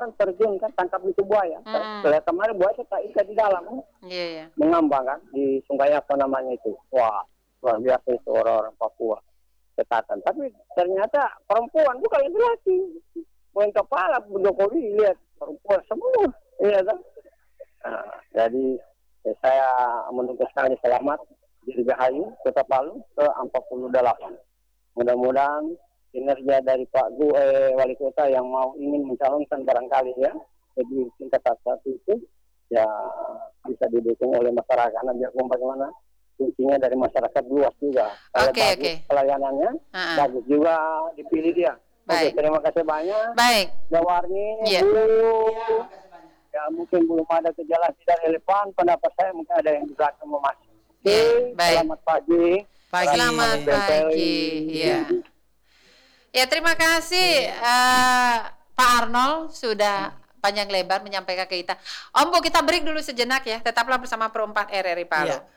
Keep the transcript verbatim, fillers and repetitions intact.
kan terjun kan tangkap itu buaya. Mm. Setelah kemarin buaya tak ikat di dalam, Iya, yeah, yeah. mengambang kan di sungai apa namanya itu. Wah, luar biasa itu orang-orang Papua. Ketatan. Tapi ternyata perempuan bukan laki-laki. Poin kepala Jokowi lihat perempuan semua. Iya kan? Nah, jadi ya, saya menunggu sekali selamat di Rahayu, Kota Palu ke empat puluh delapan. Mudah-mudahan kinerja dari Pak Gu, eh, Wali Kota yang mau ingin mencalonkan barangkali ya di tingkat satu itu ya bisa didukung oleh masyarakat. Nanti bagaimana kuncinya dari masyarakat luas juga. Kalau okay, bagus okay. pelayanannya, uh-huh. bagus juga dipilih dia. Oke, okay, terima kasih banyak. Baik. Jawarni, yeah. Bu. Ya mungkin belum ada kejelasan dari Elevan. Pendapat saya mungkin ada yang di belakang memasuk. Oke, okay, yeah, selamat pagi. Pagi. Selamat pagi. Ya. Ya terima kasih uh, Pak Arnold sudah panjang lebar menyampaikan ke kita. Om Bu, kita break dulu sejenak ya. Tetaplah bersama Pro empat R R I Palu. Ya.